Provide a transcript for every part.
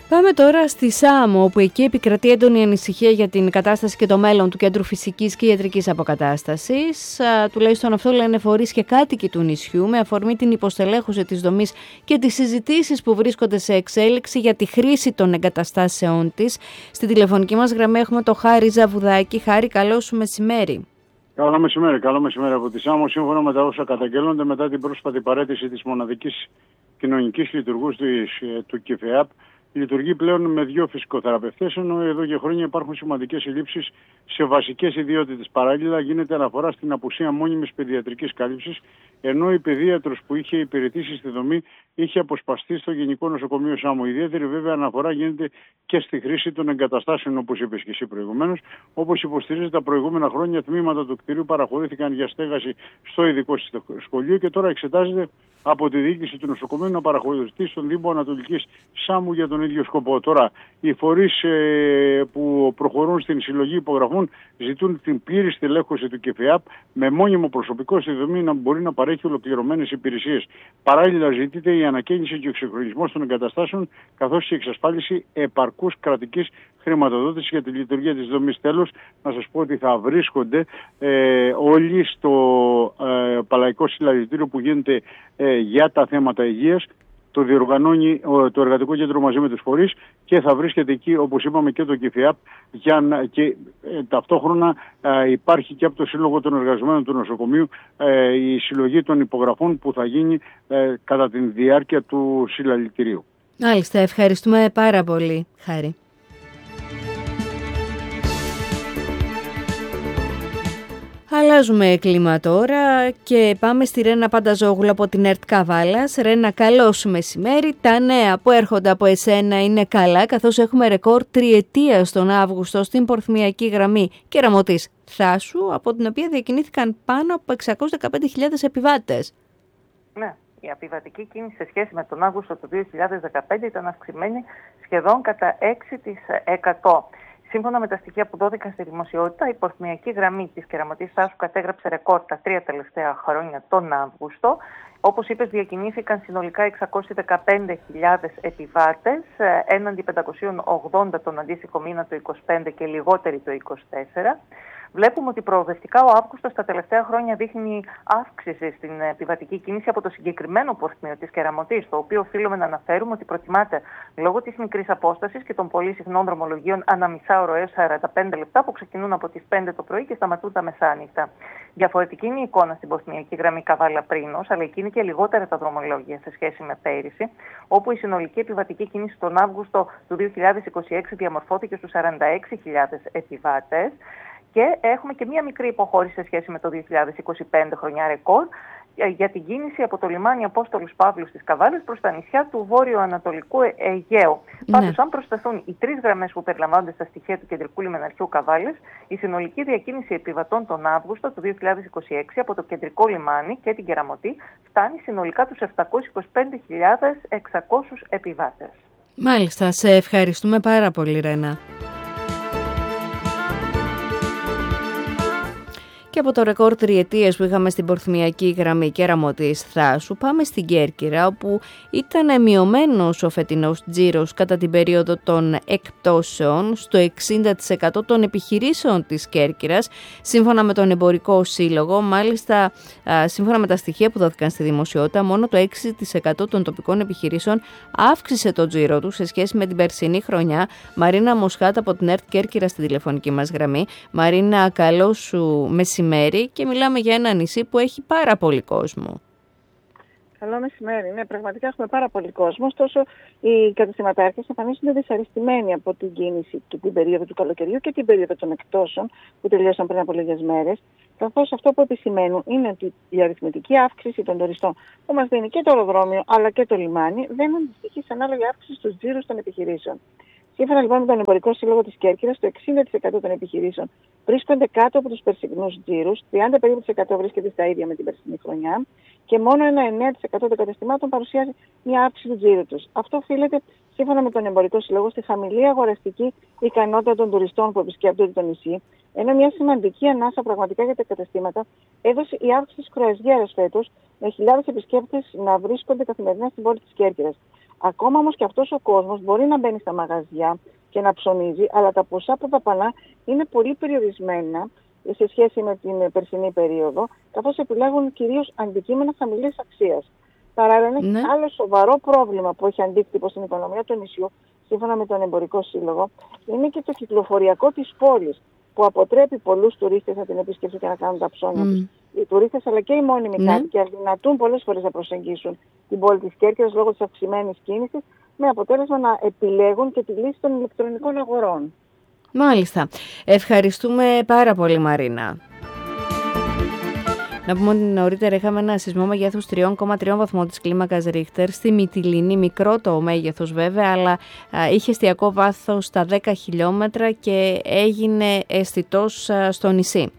Πάμε τώρα στη Σάμο, όπου εκεί επικρατεί έντονη ανησυχία για την κατάσταση και το μέλλον του Κέντρου Φυσικής και Ιατρικής Αποκατάστασης. Τουλάχιστον αυτό λένε φορείς και κάτοικοι του νησιού, με αφορμή την υποστελέχωση της δομής και τις συζητήσεις που βρίσκονται σε εξέλιξη για τη χρήση των εγκαταστάσεών της. Στη τηλεφωνική μας γραμμή έχουμε το Χάρη Ζαβουδάκη. Χάρη, καλό σου μεσημέρι. Καλό μεσημέρι από τη Σάμο. Σύμφωνα με τα όσα καταγγέλλονται μετά την πρόσφατη παραίτηση της μοναδικής κοινωνικής λειτουργούς του ΚΕΦΕΑΠ, λειτουργεί πλέον με 2 φυσικοθεραπευτές, ενώ εδώ και χρόνια υπάρχουν σημαντικές ελλείψεις σε βασικές ιδιότητες. Παράλληλα, γίνεται αναφορά στην απουσία μόνιμης παιδιατρικής κάλυψης, ενώ η παιδίατρος που είχε υπηρετήσει στη δομή είχε αποσπαστεί στο Γενικό Νοσοκομείο Σάμο. Ιδιαίτερη βέβαια αναφορά γίνεται και στη χρήση των εγκαταστάσεων, όπως είπες και εσύ προηγουμένως. Όπως υποστηρίζει, τα προηγούμενα χρόνια τμήματα του κτηρίου παραχωρήθηκαν για στέγαση στο ειδικό σχολείο και τώρα εξετάζεται από τη διοίκηση του νοσοκομείου να παραχωρηθεί στον Δήμο Ανατολικής Σάμου για τον ίδιο σκοπό. Τώρα, οι φορείς που προχωρούν στην συλλογή υπογραφών ζητούν την πλήρη στελέχωση του ΚΕΦΕΑΠ με μόνιμο προσωπικό στη δομή να μπορεί να παρέχει ολοκληρωμένες υπηρεσίες. Παράλληλα, ζητείται η ανακαίνιση και ο εξυγχρονισμός των εγκαταστάσεων, καθώς και η εξασφάλιση επαρκούς κρατικής χρηματοδότηση για τη λειτουργία της δομής. Τέλος, να σας πω ότι θα βρίσκονται όλοι στο Παλαϊκό Συλλαλητήριο που γίνεται για τα θέματα υγείας. Το διοργανώνει το Εργατικό Κέντρο μαζί με τους φορείς και θα βρίσκεται εκεί, όπως είπαμε, και το ΚΕΦΕΑΠ και ταυτόχρονα υπάρχει και από το Σύλλογο των Εργαζομένων του Νοσοκομείου η συλλογή των υπογραφών που θα γίνει κατά τη διάρκεια του συλλαλητηρίου. Μάλιστα, ευχαριστούμε πάρα πολύ, Χάρη. Αλλάζουμε κλίμα τώρα και πάμε στη Ρένα Πανταζόγλου από την ΕΡΤ Καβάλας. Ρένα, καλό σου μεσημέρι. Τα νέα που έρχονται από εσένα είναι καλά, καθώς έχουμε ρεκόρ τριετίας τον Αύγουστο στην πορθμιακή γραμμή Κεραμωτής Θάσου, από την οποία διακινήθηκαν πάνω από 615.000 επιβάτες. Ναι, η επιβατική κίνηση σε σχέση με τον Αύγουστο του 2015 ήταν αυξημένη σχεδόν κατά 6%. Σύμφωνα με τα στοιχεία που δόθηκαν στη δημοσιότητα, η πορθμιακή γραμμή της Κεραμωτής Θάσου κατέγραψε ρεκόρ τα 3 τελευταία χρόνια τον Αύγουστο. Όπως είπες, διακινήθηκαν συνολικά 615.000 επιβάτες, έναντι 580 τον αντίστοιχο μήνα το 2025 και λιγότεροι το 2024. Βλέπουμε ότι προοδευτικά ο Αύγουστος τα τελευταία χρόνια δείχνει αύξηση στην επιβατική κίνηση από το συγκεκριμένο πορθμίο της Κεραμωτής, το οποίο οφείλουμε να αναφέρουμε ότι προτιμάται λόγω της μικρής απόστασης και των πολύ συχνών δρομολογίων ανά μισάωρο έως 45 λεπτά που ξεκινούν από τις 5 το πρωί και σταματούν τα μεσάνυχτα. Διαφορετική είναι η εικόνα στην πορθμιακή γραμμή Καβάλα Πρίνος, αλλά εκεί είναι και λιγότερα τα δρομολόγια σε σχέση με πέρυσι, όπου η συνολική επιβατική κίνηση τον Αύγουστο του 2026 διαμορφώθηκε στους 46.000 επιβάτες. Και έχουμε και μία μικρή υποχώρηση σε σχέση με το 2025 χρονιά ρεκόρ για την κίνηση από το λιμάνι Απόστολους Παύλους της Καβάλας προς τα νησιά του βόρειο-ανατολικού Αιγαίου. Ναι. Πάντως, αν προσθεθούν οι 3 γραμμές που περιλαμβάνονται στα στοιχεία του Κεντρικού Λιμεναρχείου Καβάλας, η συνολική διακίνηση επιβατών τον Αύγουστο του 2026 από το Κεντρικό Λιμάνι και την Κεραμωτή φτάνει συνολικά τους 725.600 επιβάτες. Μάλιστα, σε ευχαριστούμε πάρα πολύ, Ρένα. Και από το ρεκόρ τριετίας που είχαμε στην πορθμιακή γραμμή Κεραμωτής Θάσου, πάμε στην Κέρκυρα, όπου ήταν μειωμένος ο φετινός τζίρος κατά την περίοδο των εκπτώσεων στο 60% των επιχειρήσεων της Κέρκυρας, σύμφωνα με τον Εμπορικό Σύλλογο. Μάλιστα, σύμφωνα με τα στοιχεία που δόθηκαν στη δημοσιότητα, μόνο το 6% των τοπικών επιχειρήσεων αύξησε το τζίρο του σε σχέση με την περσινή χρονιά. Μαρίνα Μοσχάτα από την ΕΡΤ Κέρκυρα στην τηλεφωνική μας γραμμή. Μαρίνα, καλό σου μεσημέρι, και μιλάμε για ένα νησί που έχει πάρα πολύ κόσμο. Καλό μεσημέρι. Ναι, πραγματικά έχουμε πάρα πολύ κόσμο. Ωστόσο, οι καταστηματάρχες εμφανίζονται δυσαρεστημένοι από την κίνηση και την περίοδο του καλοκαιριού και την περίοδο των εκπτώσεων που τελείωσαν πριν από λίγες μέρες. Καθώς αυτό που επισημαίνουν είναι ότι η αριθμητική αύξηση των τουριστών που μας δίνει και το αεροδρόμιο αλλά και το λιμάνι δεν αντιστοιχεί σε ανάλογη αύξηση στους τζίρους των επιχειρήσεων. Σύμφωνα λοιπόν με τον Εμπορικό Σύλλογο της Κέρκυρας, το 60% των επιχειρήσεων βρίσκονται κάτω από τους περσινούς τζίρους, 30% περίπου βρίσκεται στα ίδια με την περσινή χρονιά και μόνο ένα 9% των καταστημάτων παρουσιάζει μια αύξηση του τζίρου τους. Αυτό οφείλεται, σύμφωνα με τον Εμπορικό Σύλλογο, στη χαμηλή αγοραστική ικανότητα των τουριστών που επισκέπτονται το νησί, ενώ μια σημαντική ανάσα πραγματικά για τα καταστήματα έδωσε η αύξηση της κρουαζιέρας φέτος, με χιλιάδες επισκέπτες να βρίσκονται καθημερινά στην πόλη της Κέρκυρας. Ακόμα όμως και αυτός ο κόσμος μπορεί να μπαίνει στα μαγαζιά και να ψωνίζει, αλλά τα ποσά που δαπανά είναι πολύ περιορισμένα σε σχέση με την περσινή περίοδο, καθώς επιλέγουν κυρίως αντικείμενα χαμηλής αξίας. Παράλληλα, ένα άλλο σοβαρό πρόβλημα που έχει αντίκτυπο στην οικονομία του νησιού, σύμφωνα με τον Εμπορικό Σύλλογο, είναι και το κυκλοφοριακό της πόλης, που αποτρέπει πολλούς τουρίστες να την επισκεφτούν και να κάνουν τα ψώνια τους. Οι τουρίστες αλλά και οι μόνιμοι κάτοικοι αδυνατούν πολλές φορές να προσεγγίσουν την πόλη της Κέρκυρας λόγω της αυξημένης κίνησης, με αποτέλεσμα να επιλέγουν και τη λύση των ηλεκτρονικών αγορών. Μάλιστα. Ευχαριστούμε πάρα πολύ, Μαρίνα. Να πούμε ότι νωρίτερα είχαμε ένα σεισμό μεγέθους 3,3 βαθμών της κλίμακας Ρίχτερ στη Μυτιληνή, μικρό το μέγεθος βέβαια, αλλά είχε εστιακό βάθος στα 10 χιλιόμετρα και έγινε αισθητός στο νησί.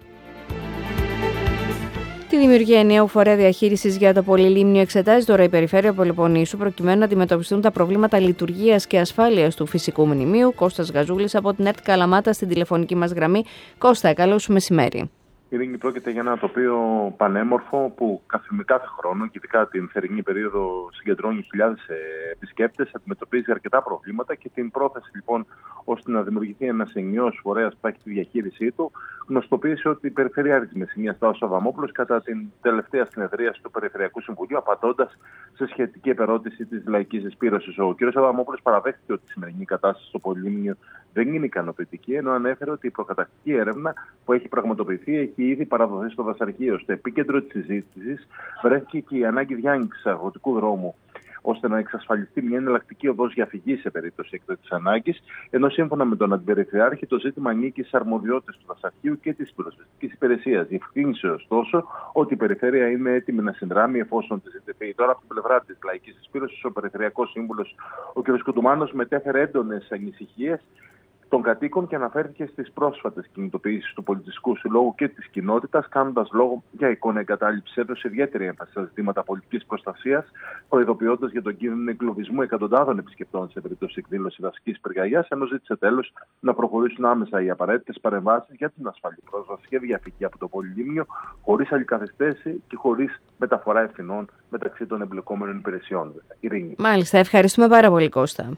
Τη δημιουργία ενιαίου φορέα διαχείρισης για το Πολυλίμνιο εξετάζει τώρα η Περιφέρεια Πελοποννήσου προκειμένου να αντιμετωπιστούν τα προβλήματα λειτουργίας και ασφάλειας του φυσικού μνημείου. Κώστας Γαζούλης από την ΕΡΤ Καλαμάτα στην τηλεφωνική μας γραμμή. Κώστα, καλό σου μεσημέρι. Ειρήνη, πρόκειται για ένα τοπίο πανέμορφο που κάθε χρόνο, και ειδικά την θερινή περίοδο, συγκεντρώνει χιλιάδες επισκέπτες, αντιμετωπίζει αρκετά προβλήματα και την πρόθεση λοιπόν ώστε να δημιουργηθεί ένας ενιαίος φορέας που θα έχει τη διαχείρισή του, γνωστοποίησε ότι η Περιφέρεια Άρης Μεσσηνίας Σταύρος Αδαμόπουλος κατά την τελευταία συνεδρίαση του Περιφερειακού Συμβουλίου, απαντώντας σε σχετική επερώτηση της Λαϊκής Εισπύρωσης. Ο κ. Αδαμόπουλος παραδέχτηκε ότι η σημερινή κατάσταση στο Πολυλίμνιο δεν είναι ικανοποιητική, ενώ ανέφερε ότι η προκαταρκτική έρευνα που έχει πραγματοποιηθεί έχει ήδη παραδοθεί στο Δασαρχείο. Στο επίκεντρο της συζήτησης βρέθηκε και η ανάγκη διάνοιξης αγροτικού δρόμου, ώστε να εξασφαλιστεί μια εναλλακτική οδός διαφυγής σε περίπτωση έκτακτης ανάγκης, ενώ σύμφωνα με τον Αντιπεριφερειάρχη το ζήτημα ανήκει στις αρμοδιότητες του Δασαρχείου και της πυροσβεστικής υπηρεσίας. Διευκρίνησε ωστόσο ότι η Περιφέρεια είναι έτοιμη να συνδράμει εφόσον τη ζητηθεί. Τώρα, από την πλευρά της Λαϊκής Εισπύρωσης, ο Περιφερειακός Σύμβουλος ο κ. Κουτουμάνος μετέφερε έντονες ανησυχίες των κατοίκων και αναφέρθηκε στις πρόσφατες κινητοποιήσεις του Πολιτιστικού Συλλόγου και της κοινότητας, κάνοντας λόγο για εικόνα εγκατάλειψη. Έδωσε ιδιαίτερη έμφαση στα ζητήματα πολιτικής προστασίας, προειδοποιώντας για τον κίνδυνο εγκλωβισμού εκατοντάδων επισκεπτών σε περίπτωση εκδήλωση δασικής πυρκαγιάς, ενώ ζήτησε τέλος να προχωρήσουν άμεσα οι απαραίτητες παρεμβάσεις για την ασφαλή πρόσβαση και διαφυγή από το Πολυλίμνιο, χωρίς άλλη καθυστέρηση και χωρίς μεταφορά ευθυνών μεταξύ των εμπλεκόμενων υπηρεσιών. Ειρήνη. Μάλιστα, ευχαριστούμε πάρα πολύ, Κώστα.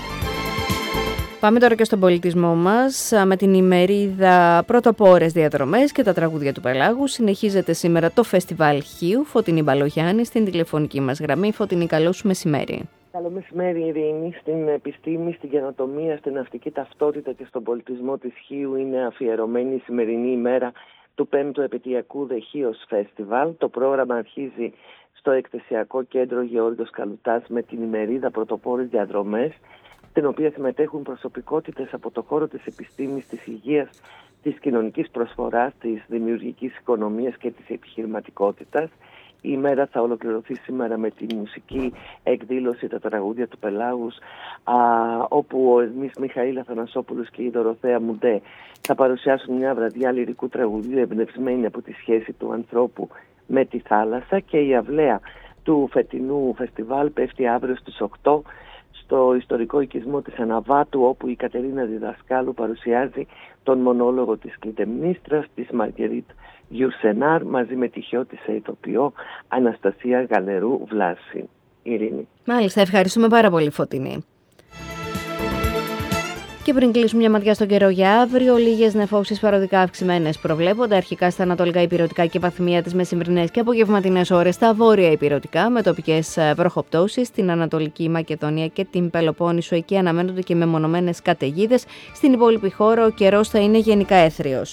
Πάμε τώρα και στον πολιτισμό μας με την ημερίδα Πρωτοπόρες Διαδρομές και τα τραγούδια του Πελάγου. Συνεχίζεται σήμερα το Φεστιβάλ Χίου. Φωτεινή Μπαλογιάννη στην τηλεφωνική μας γραμμή. Φωτεινή, καλό σου μεσημέρι. Καλό μεσημέρι, Ειρήνη. Στην επιστήμη, στην καινοτομία, στην ναυτική ταυτότητα και στον πολιτισμό της Χίου είναι αφιερωμένη η σημερινή ημέρα του 5ου επαιτειακού The Chios Festival. Το πρόγραμμα αρχίζει στο Εκθεσιακό Κέντρο Γεώργιος Καλουτάς με την ημερίδα Πρωτοπόρες Διαδρομές, στην οποία συμμετέχουν προσωπικότητες από το χώρο της επιστήμης, της υγείας, της κοινωνικής προσφοράς, της δημιουργικής οικονομίας και της επιχειρηματικότητας. Η ημέρα θα ολοκληρωθεί σήμερα με τη μουσική εκδήλωση «Τα τραγούδια του Πελάγους», όπου ο Ερμής Μιχαήλ Αθανασόπουλος και η Δωροθέα Μουντέ θα παρουσιάσουν μια βραδιά λυρικού τραγουδίου εμπνευσμένη από τη σχέση του ανθρώπου με τη θάλασσα, και η αυλαία του φετινού φεστιβάλ πέφτει αύριο στις 8 στο ιστορικό οικισμό της Αναβάτου, όπου η Κατερίνα Διδασκάλου παρουσιάζει τον μονόλογο της κλητεμνίστρας της Μαργκερίτ Γιουρσενάρ μαζί με τη χιώτισσα ηθοποιό Αναστασία Γαλερού Βλάση. Ειρήνη. Μάλιστα, ευχαριστούμε πάρα πολύ, Φωτεινή. Και πριν κλείσουμε μια ματιά στον καιρό για αύριο, λίγες νεφώσεις παροδικά αυξημένες προβλέπονται. Αρχικά στα ανατολικά ηπειρωτικά και βαθμία τις μεσημβρινές και απογευματινές ώρες στα βόρεια ηπειρωτικά, με τοπικές βροχοπτώσεις. Στην Ανατολική Μακεδονία και την Πελοπόννησο, εκεί αναμένονται και μεμονωμένες καταιγίδες. Στην υπόλοιπη χώρα ο καιρός θα είναι γενικά έθριος.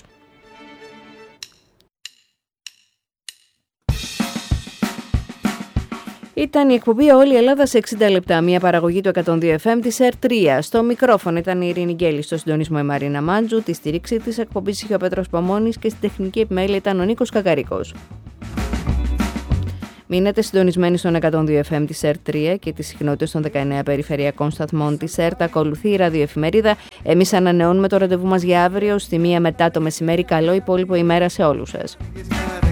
Ήταν η εκπομπή «Όλη η Ελλάδα σε 60 λεπτά», μια παραγωγή του 102 FM της ΕΡΤ3. Στο μικρόφωνο ήταν η Ειρήνη Γκέλη, στο συντονισμό η Μαρίνα Μάντζου, τη στήριξη της εκπομπής είχε ο Πέτρος Παμώνης και στην τεχνική επιμέλεια ήταν ο Νίκος Κακαρίκος. Μείνετε συντονισμένοι στον 102 FM της ΕΡΤ3 και τις συχνότητες των 19 περιφερειακών σταθμών της ΕΡΤ. Ακολουθεί η ραδιοεφημερίδα. Εμείς ανανεώνουμε το ραντεβού μας για αύριο στη 1 μετά το μεσημέρι. Καλό υπόλοιπο ημέρα σε όλους σας.